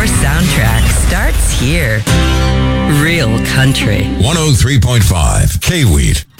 Your soundtrack starts here. Real country. 103.5 K-Wheat.